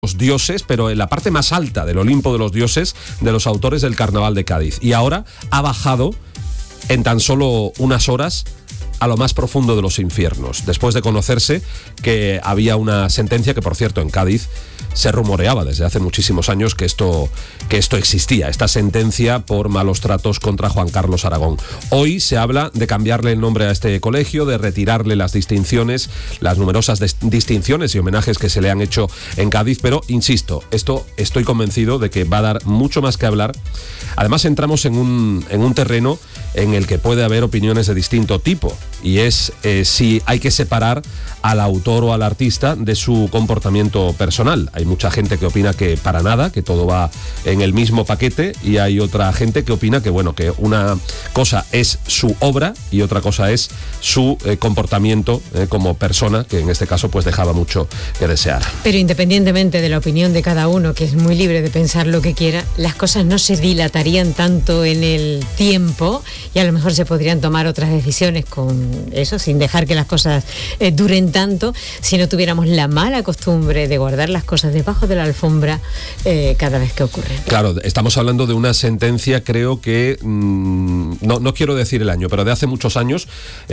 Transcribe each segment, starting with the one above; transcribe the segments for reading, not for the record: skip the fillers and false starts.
los dioses, pero en la parte más alta del Olimpo de los dioses de los autores del Carnaval de Cádiz. Y ahora ha bajado en tan solo unas horas a lo más profundo de los infiernos, después de conocerse que había una sentencia que, por cierto, en Cádiz se rumoreaba desde hace muchísimos años que esto existía, esta sentencia por malos tratos contra Juan Carlos Aragón. Hoy se habla de cambiarle el nombre a este colegio, de retirarle las distinciones, las numerosas distinciones y homenajes que se le han hecho en Cádiz, pero insisto, esto estoy convencido de que va a dar mucho más que hablar. Además, entramos en un terreno en el que puede haber opiniones de distinto tipo, y es si hay que separar al autor o al artista de su comportamiento personal. Hay mucha gente que opina que para nada, que todo va en el mismo paquete, y hay otra gente que opina que, bueno, que una cosa es su obra y otra cosa es su comportamiento como persona, que en este caso pues dejaba mucho que desear. Pero independientemente de la opinión de cada uno, que es muy libre de pensar lo que quiera, las cosas no se dilatarían tanto en el tiempo y a lo mejor se podrían tomar otras decisiones con eso, sin dejar que las cosas duren tanto, si no tuviéramos la mala costumbre de guardar las cosas debajo de la alfombra cada vez que ocurre. Claro, estamos hablando de una sentencia, creo que, no quiero decir el año, pero de hace muchos años,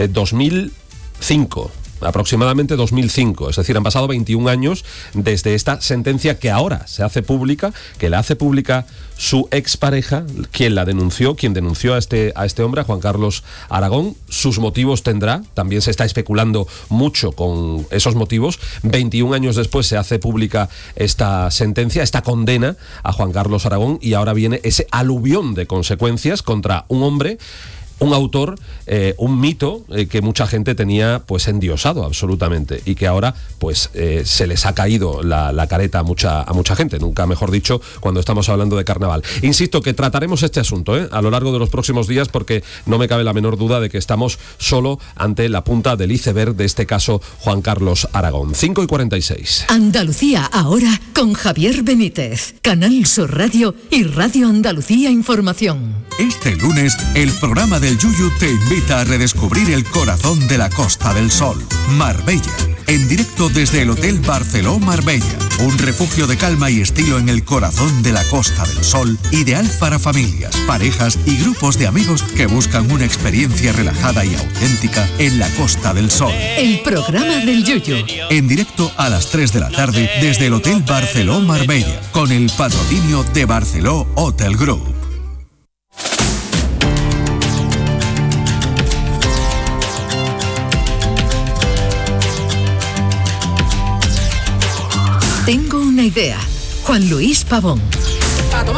2005. Aproximadamente 2005, es decir, han pasado 21 años desde esta sentencia que ahora se hace pública, que la hace pública su expareja, quien denunció a este hombre, a Juan Carlos Aragón. Sus motivos tendrá, también se está especulando mucho con esos motivos. 21 años después se hace pública esta sentencia, esta condena a Juan Carlos Aragón, y ahora viene ese aluvión de consecuencias contra un hombre, un autor, un mito que mucha gente tenía pues endiosado absolutamente, y que ahora pues se les ha caído la careta a mucha gente, nunca mejor dicho, cuando estamos hablando de carnaval. Insisto que trataremos este asunto a lo largo de los próximos días, porque no me cabe la menor duda de que estamos solo ante la punta del iceberg de este caso Juan Carlos Aragón. 5:46. Andalucía ahora con Javier Benítez, Canal Sur Radio y Radio Andalucía Información. Este lunes, el programa del Yuyu te invita a redescubrir el corazón de la Costa del Sol, Marbella, en directo desde el Hotel Barceló Marbella, un refugio de calma y estilo en el corazón de la Costa del Sol, ideal para familias, parejas y grupos de amigos que buscan una experiencia relajada y auténtica en la Costa del Sol. El programa del Yuyu, en directo a las 3 de la tarde desde el Hotel Barceló Marbella, con el patrocinio de Barceló Hotel Group. Tengo una idea. Juan Luis Pavón.